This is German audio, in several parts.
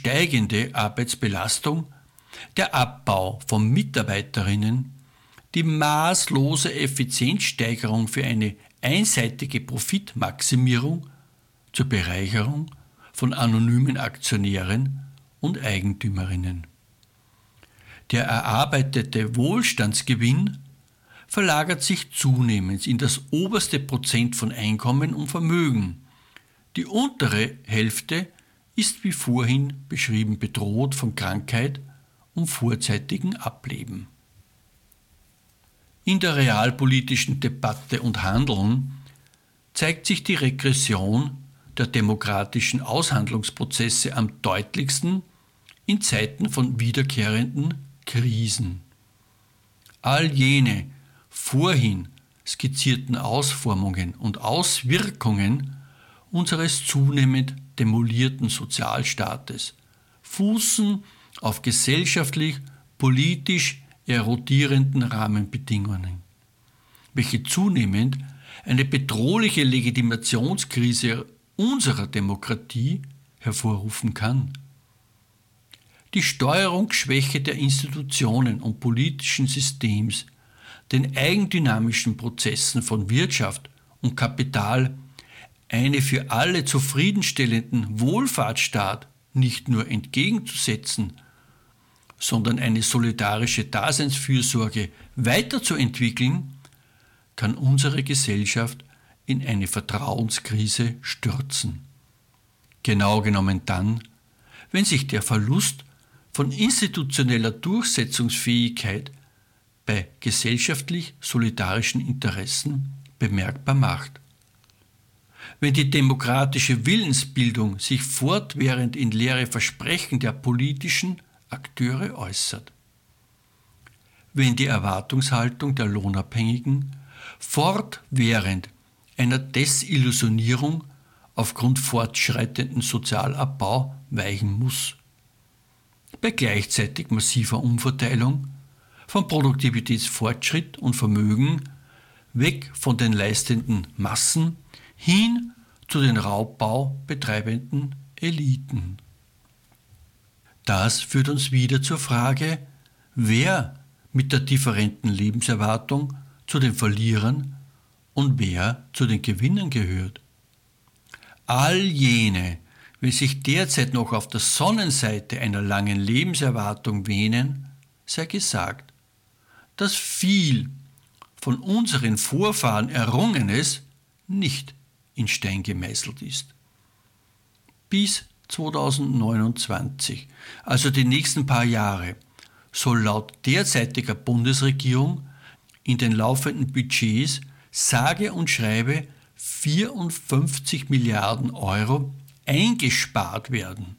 steigende Arbeitsbelastung, der Abbau von Mitarbeiterinnen, die maßlose Effizienzsteigerung für eine einseitige Profitmaximierung zur Bereicherung von anonymen Aktionären und Eigentümerinnen. Der erarbeitete Wohlstandsgewinn verlagert sich zunehmend in das oberste Prozent von Einkommen und Vermögen. Die untere Hälfte ist wie vorhin beschrieben bedroht von Krankheit und vorzeitigem Ableben. In der realpolitischen Debatte und Handeln zeigt sich die Regression der demokratischen Aushandlungsprozesse am deutlichsten in Zeiten von wiederkehrenden Krisen. All jene vorhin skizzierten Ausformungen und Auswirkungen unseres zunehmend demolierten Sozialstaates fußen auf gesellschaftlich, politisch erodierenden Rahmenbedingungen, welche zunehmend eine bedrohliche Legitimationskrise unserer Demokratie hervorrufen kann. Die Steuerungsschwäche der Institutionen und politischen Systems, den eigendynamischen Prozessen von Wirtschaft und Kapital, eine für alle zufriedenstellenden Wohlfahrtsstaat nicht nur entgegenzusetzen, sondern eine solidarische Daseinsfürsorge weiterzuentwickeln, kann unsere Gesellschaft in eine Vertrauenskrise stürzen. Genau genommen dann, wenn sich der Verlust von institutioneller Durchsetzungsfähigkeit bei gesellschaftlich solidarischen Interessen bemerkbar macht. Wenn die demokratische Willensbildung sich fortwährend in leere Versprechen der politischen Akteure äußert. Wenn die Erwartungshaltung der Lohnabhängigen fortwährend einer Desillusionierung aufgrund fortschreitenden Sozialabbau weichen muss. Bei gleichzeitig massiver Umverteilung von Produktivitätsfortschritt und Vermögen weg von den leistenden Massen hin zu den Raubbau betreibenden Eliten. Das führt uns wieder zur Frage, wer mit der differenten Lebenserwartung zu den Verlierern und wer zu den Gewinnern gehört. All jene, welche sich derzeit noch auf der Sonnenseite einer langen Lebenserwartung wähnen, sei gesagt, dass viel von unseren Vorfahren Errungenes nicht in Stein gemeißelt ist. Bis 2029, also die nächsten paar Jahre, soll laut derzeitiger Bundesregierung in den laufenden Budgets sage und schreibe 54 Milliarden Euro eingespart werden.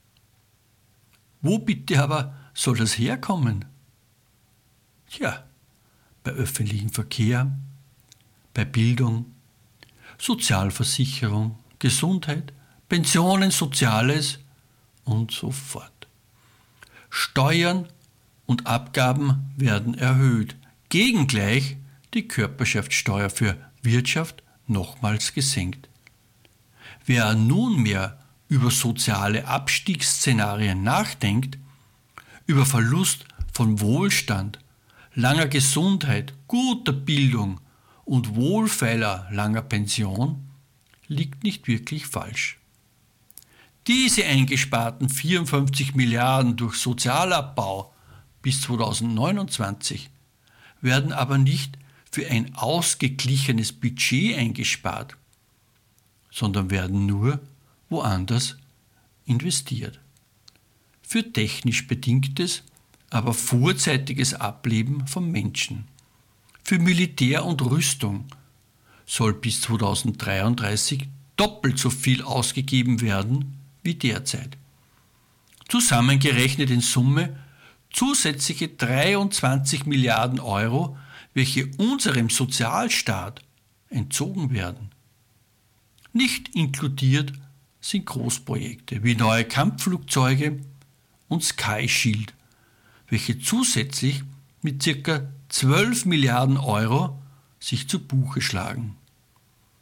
Wo bitte aber soll das herkommen? Tja, bei öffentlichem Verkehr, bei Bildung, Sozialversicherung, Gesundheit, Pensionen, Soziales und so fort. Steuern und Abgaben werden erhöht, gegengleich die Körperschaftssteuer für Wirtschaft nochmals gesenkt. Wer nunmehr über soziale Abstiegsszenarien nachdenkt, über Verlust von Wohlstand, langer Gesundheit, guter Bildung und wohlfeiler langer Pension, liegt nicht wirklich falsch. Diese eingesparten 54 Milliarden durch Sozialabbau bis 2029 werden aber nicht für ein ausgeglichenes Budget eingespart, sondern werden nur woanders investiert. Für technisch bedingtes, aber vorzeitiges Ableben von Menschen. Für Militär und Rüstung soll bis 2033 doppelt so viel ausgegeben werden wie derzeit. Zusammengerechnet in Summe zusätzliche 23 Milliarden Euro, welche unserem Sozialstaat entzogen werden. Nicht inkludiert sind Großprojekte wie neue Kampfflugzeuge und Sky Shield, welche zusätzlich mit ca. 12 Milliarden Euro sich zu Buche schlagen.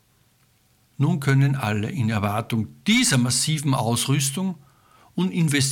Nun können alle in Erwartung dieser massiven Ausrüstung und Investitionen